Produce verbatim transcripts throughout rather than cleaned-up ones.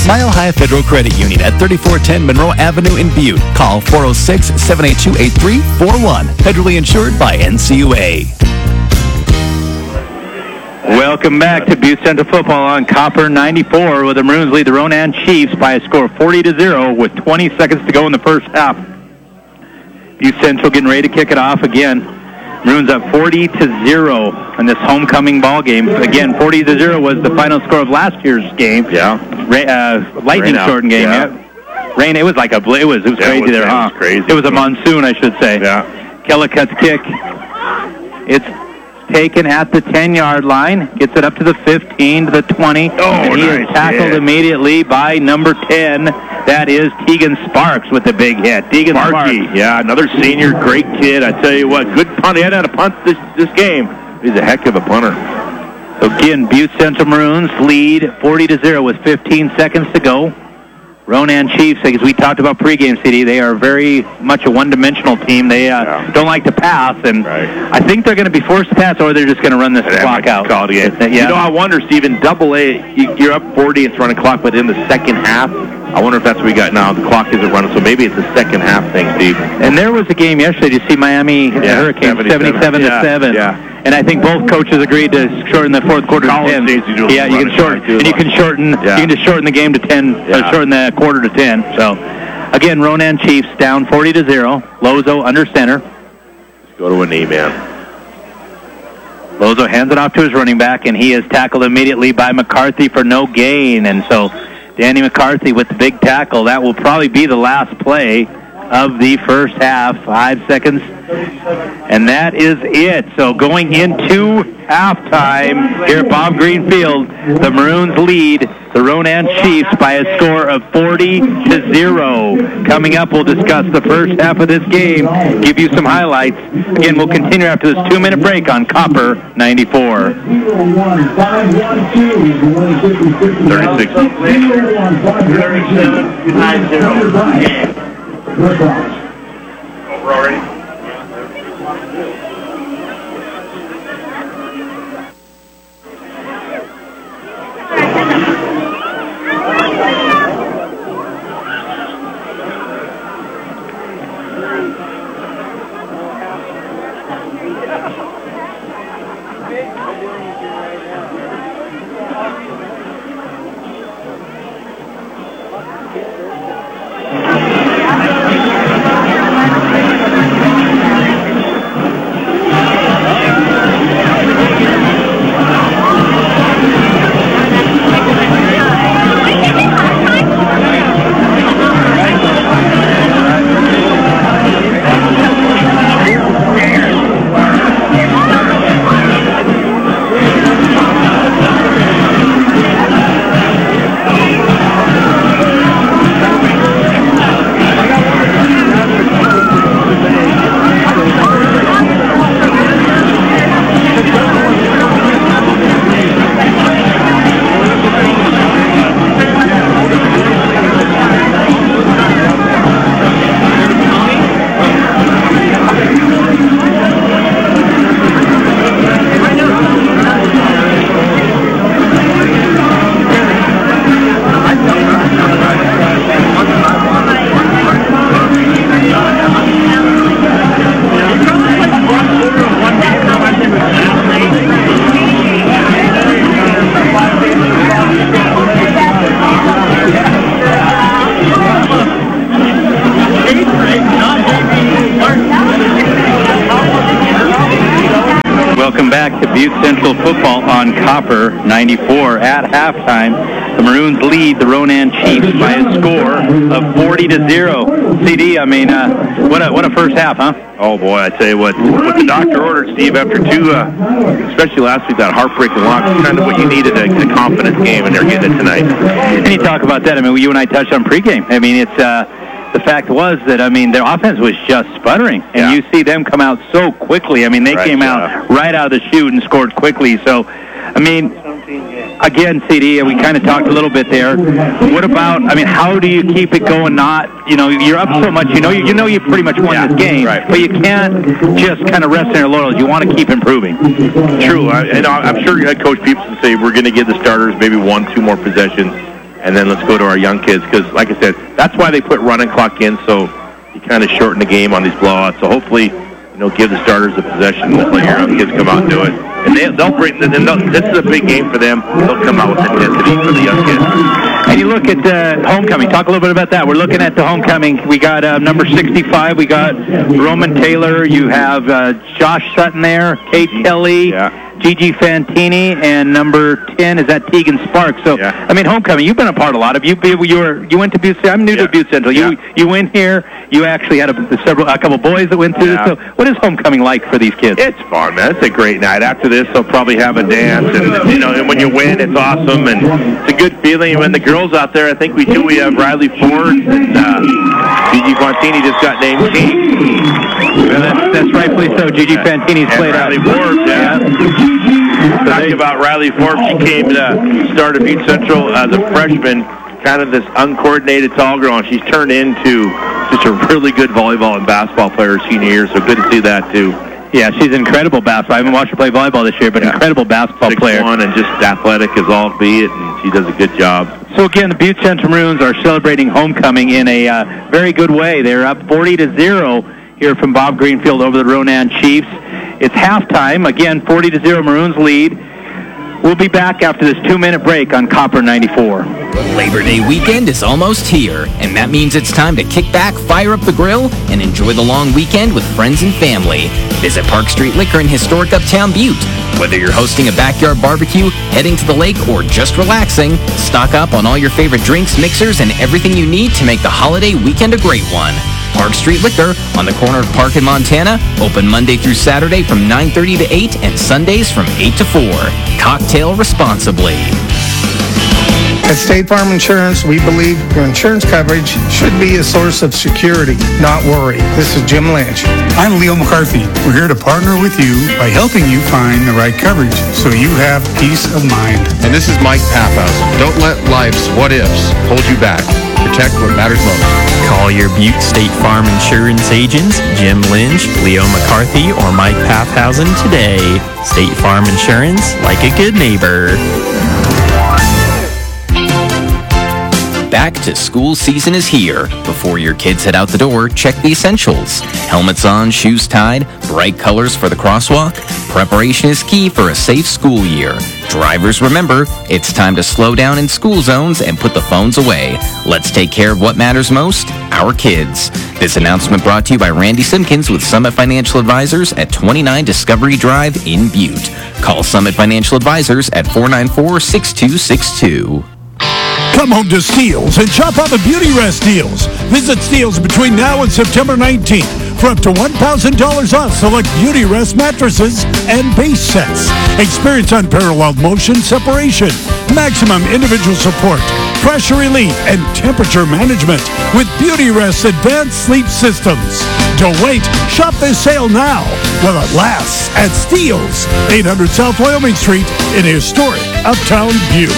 Mile High Federal Credit Union at thirty-four ten Monroe Avenue in Butte. Call four oh six, seven eight two, eight three four one. Federally insured by N C U A. Welcome back to Butte Central Football on Copper ninety-four, where the Maroons lead the Ronan Chiefs by a score of forty to zero with twenty seconds to go in the first half. Butte Central getting ready to kick it off again. Maroons up forty to zero in this homecoming ball game. Again, forty to zero was the final score of last year's game. Yeah. Ra- uh, lightning shortened game. Yeah. yeah. Rain. It was like a. It was. It was yeah, crazy it was, there, it huh? Was crazy. It was a monsoon, I should say. Yeah. Kellicutt's kick. It's taken at the ten-yard line, gets it up to the fifteen, to the twenty, oh, and he nice is tackled hit. immediately by number ten. That is Tegan Sparks with the big hit. Tegan Sparky, Sparks. yeah, another senior, great kid. I tell you what, good punt. He hadn't had a punt this, this game. He's a heck of a punter. So again, Butte Central Maroons lead forty to zero with fifteen seconds to go. Ronan Chiefs, as we talked about pregame, C D, they are very much a one-dimensional team. They uh, yeah. don't like to pass, and right. I think they're going to be forced to pass, or they're just going to run this and clock out. Call it again. Yeah. You know, I wonder, Stephen, double A, you're up forty, it's running clock, but in the second half, I wonder if that's what we got now. The clock isn't running, so maybe it's a second half thing, Steve. And there was a game yesterday. Did you see Miami yeah, Hurricanes seventy-seven to seven? Yeah. And I think both coaches agreed to shorten the fourth quarter College to ten. You yeah, you can shorten, and you can shorten. Yeah. You can just shorten the game to ten. Yeah. Uh, shorten the quarter to ten. So, again, Ronan Chiefs down forty to zero. Lozo under center. Let's go to a knee, man. Lozo hands it off to his running back, and he is tackled immediately by McCarthy for no gain. And so, Danny McCarthy with the big tackle. That will probably be the last play of the first half. Five seconds. And that is it. So going into halftime here at Bob Green Field, the Maroons lead the Ronan Chiefs by a score of forty to zero. Coming up, we'll discuss the first half of this game, give you some highlights. Again, we'll continue after this two-minute break on Copper ninety-four. thirty-six. Over already? Welcome back to Butte Central Football on Copper ninety-four. At halftime, the Maroons lead the Ronan Chiefs by a score of forty to zero. C D, I mean, uh, what a what a first half, huh? Oh boy, I tell you what, what the doctor ordered, Steve, after two, uh, especially last week, that heartbreaking loss, is kind of what you needed, a, a confidence game, and they're getting it tonight. And you talk about that. I mean, you and I touched on pregame. I mean, it's uh, the fact was that, I mean, their offense was just sputtering. And yeah. you see them come out so quickly. I mean, they right, came yeah. out right out of the chute and scored quickly. So, I mean, again, C D, we kind of talked a little bit there. What about, I mean, how do you keep it going? Not, you know, you're up so much. You know, you, you know you pretty much won yeah, this game. right. But you can't just kind of rest in your laurels. You want to keep improving. True. I, and I'm sure head coach Peeps would say we're going to give the starters maybe one, two more possessions. and then let's go to our young kids. Because, like I said, that's why they put running clock in, so you kind of shorten the game on these blowouts. So hopefully, you know, give the starters the possession and let your young kids come out and do it. And they, they'll bring. They'll, this is a big game for them. They'll come out with intensity for the young kids. And you look at uh, homecoming. Talk a little bit about that. We're looking at the homecoming. We got uh, number sixty-five. We got Roman Taylor. You have uh, Josh Sutton there, Kate Kelly, yeah. Gigi Fantini, and number ten is that Tegan Sparks. So, yeah. I mean, homecoming. You've been a part of a lot of you. You were you went to Butte. I'm new yeah. to Butte Central. You yeah. you went here. You actually had a several a couple boys that went through yeah. this. So, what is homecoming like for these kids? It's fun, man. It's a great night. After this, they'll probably have a dance, and you know, and when you win, it's awesome, and it's a good feeling. And when the girls out there, I think we do. We have Riley Ford and uh, Gigi Fantini just got named team. Well, that's, that's rightfully so. Gigi Fantini's and played Riley out. Ford, yeah. yeah. Talking about Riley Ford, she came to start at Butte Central as a freshman, kind of this uncoordinated tall girl, and she's turned into just a really good volleyball and basketball player senior year. So good to see that too. Yeah, she's an incredible basketball. I haven't watched her play volleyball this year, but yeah. incredible basketball Six player. one and just athletic as all be it, and she does a good job. So again, the Butte Central Maroons are celebrating homecoming in a uh, very good way. They're up forty to zero here from Bob Greenfield over the Ronan Chiefs. It's halftime. Again, forty to zero Maroons lead. We'll be back after this two-minute break on Copper ninety-four. Labor Day weekend is almost here, and that means it's time to kick back, fire up the grill, and enjoy the long weekend with friends and family. Visit Park Street Liquor in historic Uptown Butte. Whether you're hosting a backyard barbecue, heading to the lake, or just relaxing, stock up on all your favorite drinks, mixers, and everything you need to make the holiday weekend a great one. Park Street Liquor on the corner of Park and Montana, open Monday through Saturday from nine thirty to eight and Sundays from eight to four. Cocktail responsibly. At State Farm Insurance, we believe your insurance coverage should be a source of security, not worry. This is Jim Lynch. I'm Leo McCarthy. We're here to partner with you by helping you find the right coverage so you have peace of mind. And this is Mike Paphausen. Don't let life's what-ifs hold you back. Protect what matters most. Call your Butte State Farm Insurance agents, Jim Lynch, Leo McCarthy, or Mike Paphausen today. State Farm Insurance, like a good neighbor. Back to school season is here. Before your kids head out the door, check the essentials. Helmets on, shoes tied, bright colors for the crosswalk. Preparation is key for a safe school year. Drivers, remember, it's time to slow down in school zones and put the phones away. Let's take care of what matters most, our kids. This announcement brought to you by Randy Simpkins with Summit Financial Advisors at twenty-nine Discovery Drive in Butte. Call Summit Financial Advisors at four nine four, six two six two. Come home to Steels and shop all the Beauty Rest deals. Visit Steels between now and September nineteenth for up to one thousand dollars off select Beauty Rest mattresses and base sets. Experience unparalleled motion separation, maximum individual support, pressure relief, and temperature management with Beauty Rest advanced sleep systems. Don't wait. Shop this sale now while it lasts at Steels, eight hundred South Wyoming Street in historic Uptown Butte.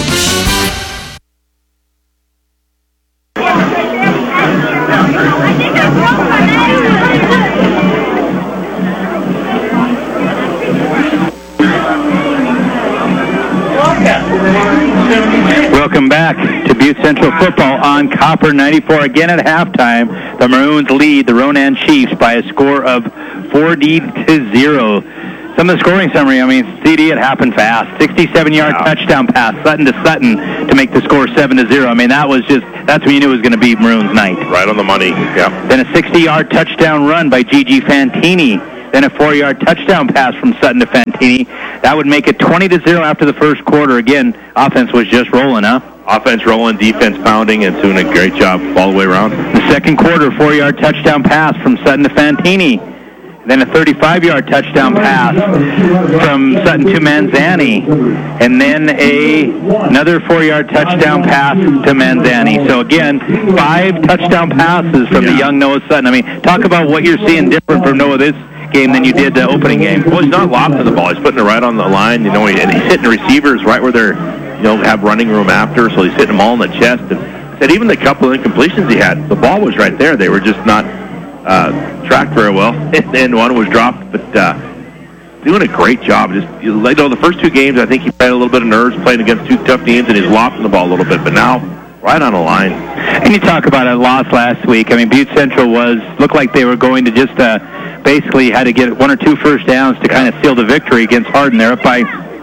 Welcome back to Butte Central football on Copper ninety-four. Again at halftime, the Maroons lead the Ronan Chiefs by a score of forty to zero. Some of the scoring summary, I mean, C D, it happened fast. sixty-seven-yard wow. touchdown pass, Sutton to Sutton to make the score seven to zero. I mean, that was just, that's when you knew it was going to be Maroons' night. Right on the money, yeah. Then a sixty-yard touchdown run by Gigi Fantini. Then a four-yard touchdown pass from Sutton to Fantini. That would make it twenty to zero after the first quarter. Again, offense was just rolling, huh? Offense rolling, defense pounding, and doing a great job all the way around. The second quarter, four-yard touchdown pass from Sutton to Fantini. Then a thirty-five-yard touchdown pass from Sutton to Manzani. And then a another four-yard touchdown pass to Manzani. So, again, five touchdown passes from yeah. the young Noah Sutton. I mean, talk about what you're seeing different from Noah this game than you did the opening game. Well, he's not lofting the ball. He's putting it right on the line, you know, and he's hitting receivers right where they're, you know, have running room after, so he's hitting them all in the chest. And, and even the couple of incompletions he had, the ball was right there. They were just not uh, tracked very well, and one was dropped, but uh, doing a great job. Just, you know, the first two games, I think he had a little bit of nerves playing against two tough teams, and he's lofting the ball a little bit, but now right on the line. And you talk about a loss last week. I mean, Butte Central was looked like they were going to just uh, basically had to get one or two first downs to kind of seal the victory against Hardin. They're up by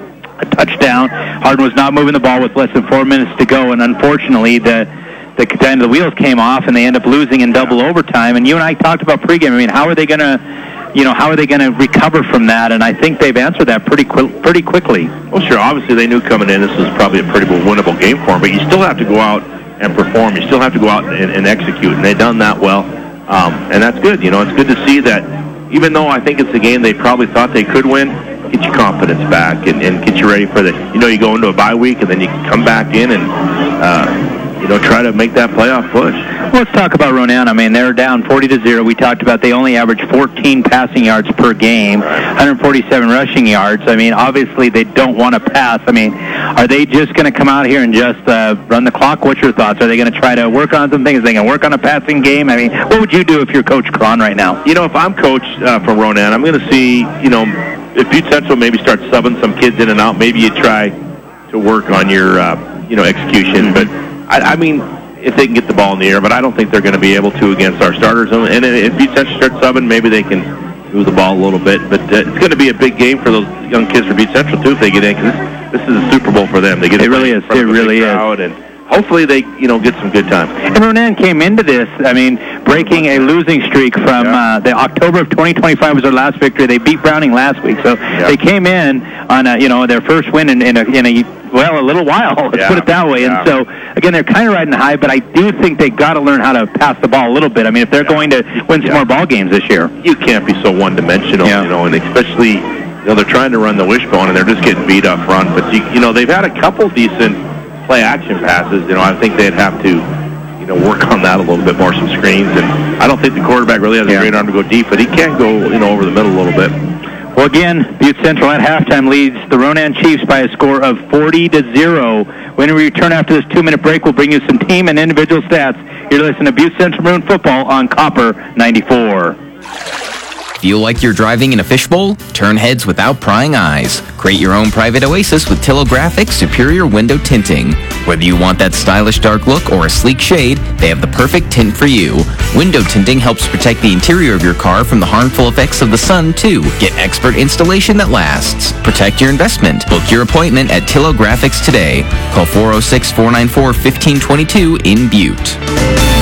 a touchdown. Hardin was not moving the ball with less than four minutes to go, and unfortunately, the the end of the wheels came off, and they end up losing in double overtime. And you and I talked about pregame. I mean, how are they going to, you know, how are they going to recover from that? And I think they've answered that pretty qu- pretty quickly. Well, sure. Obviously, they knew coming in this was probably a pretty winnable game for them, but you still have to go out and perform. You still have to go out and, and execute, and they've done that well, um, and that's good. You know, it's good to see that even though I think it's a game they probably thought they could win, get your confidence back and, and get you ready for the, you know, you go into a bye week and then you come back in and, uh, you know, try to make that playoff push. Well, let's talk about Ronan. I mean, they're down forty to zero. We talked about they only average fourteen passing yards per game, one hundred forty-seven rushing yards. I mean, obviously they don't want to pass. I mean, are they just going to come out here and just uh, run the clock? What's your thoughts? Are they going to try to work on some things? Are they going to work on a passing game? I mean, what would you do if you're Coach Cron right now? You know, if I'm coach uh, for Ronan, I'm going to see, you know, if Butte Central maybe starts subbing some kids in and out, maybe you try to work on your, uh, you know, execution. But, I, I mean, if they can get the ball in the air, but I don't think they're going to be able to against our starters. And if Butte Central starts subbing, maybe they can move the ball a little bit. But uh, it's going to be a big game for those young kids for Butte Central, too, if they get in, because this, this is a Super Bowl for them. They get it really is. It really is. And hopefully they, you know, get some good time. And Ronan came into this, I mean, breaking a losing streak from yeah. uh, the October of twenty twenty-five was their last victory. They beat Browning last week, so yeah. they came in on a, you know, their first win in, in a, in a well, a little while. Let's yeah. put it that way. Yeah. And so again, they're kind of riding high, but I do think they got to learn how to pass the ball a little bit. I mean, if they're yeah. going to win some yeah. more ball games this year, you can't be so one-dimensional, yeah. you know, and especially, you know, they're trying to run the wishbone and they're just getting beat up front. But you, you know, they've had a couple decent play action passes. You know, I think they'd have to, you know, work on that a little bit more, some screens. And I don't think the quarterback really has a yeah. great arm to go deep, but he can go, you know, over the middle a little bit. Well, again, Butte Central at halftime leads the Ronan Chiefs by a score of forty to zero. When we return after this two-minute break, we'll bring you some team and individual stats. You're listening to Butte Central Maroon Football on Copper ninety-four. Feel like you're driving in a fishbowl? Turn heads without prying eyes. Create your own private oasis with Tillographic Superior Window Tinting. Whether you want that stylish dark look or a sleek shade, they have the perfect tint for you. Window tinting helps protect the interior of your car from the harmful effects of the sun, too. Get expert installation that lasts. Protect your investment. Book your appointment at Tillographics today. Call four oh six, four nine four, one five two two in Butte.